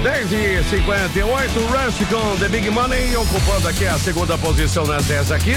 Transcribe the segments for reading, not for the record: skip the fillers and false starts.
10h58, Rush com The Big Money, ocupando aqui a segunda posição nas 10 aqui.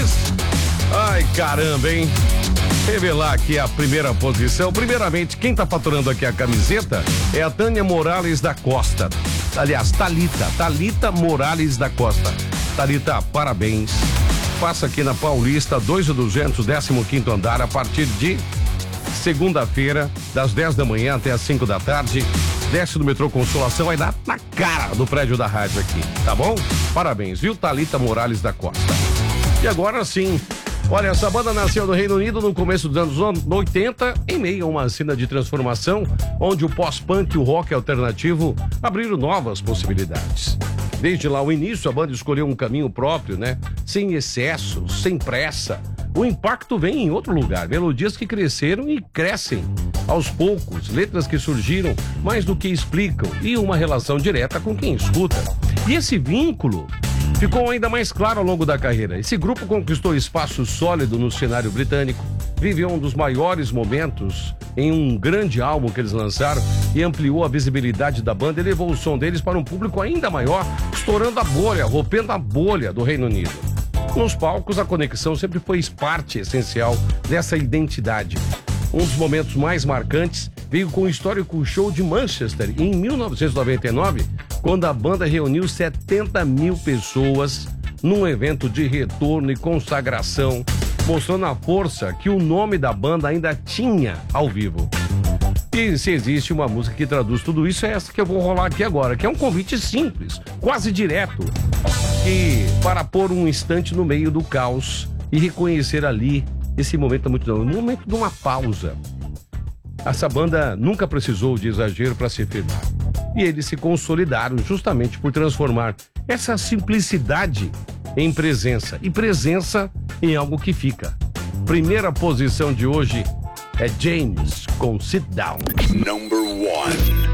Ai, caramba, hein? Revelar aqui a primeira posição. Primeiramente, quem tá faturando aqui a camiseta é a Tânia Morales da Costa. Aliás, Thalita Morales da Costa. Thalita, parabéns. Passa aqui na Paulista, 2.200, 15º andar, a partir de segunda-feira, das 10 da manhã até as 5 da tarde. Desce do metrô Consolação, vai dar na cara do prédio da rádio aqui, tá bom? Parabéns, viu, Thalita Morales da Costa. E agora sim, olha, essa banda nasceu no Reino Unido no começo dos anos 80, em meio a uma cena de transformação, onde o pós-punk e o rock alternativo abriram novas possibilidades. Desde lá o início, a banda escolheu um caminho próprio, né? Sem excesso, sem pressa. O impacto vem em outro lugar, melodias que cresceram e crescem aos poucos, letras que surgiram mais do que explicam e uma relação direta com quem escuta. E esse vínculo ficou ainda mais claro ao longo da carreira. Esse grupo conquistou espaço sólido no cenário britânico, viveu um dos maiores momentos em um grande álbum que eles lançaram e ampliou a visibilidade da banda e levou o som deles para um público ainda maior, estourando a bolha, rompendo a bolha do Reino Unido. Nos palcos, a conexão sempre foi parte essencial dessa identidade. Um dos momentos mais marcantes veio com o histórico show de Manchester em 1999, quando a banda reuniu 70 mil pessoas num evento de retorno e consagração, mostrando a força que o nome da banda ainda tinha ao vivo. E se existe uma música que traduz tudo isso, é essa que eu vou rolar aqui agora, que é um convite simples, quase direto, e para pôr um instante no meio do caos e reconhecer ali esse momento um momento de uma pausa. Essa banda nunca precisou de exagero para se firmar. E eles se consolidaram justamente por transformar essa simplicidade em presença. E presença em algo que fica. Primeira posição de hoje é James com Sit Down. Number 1.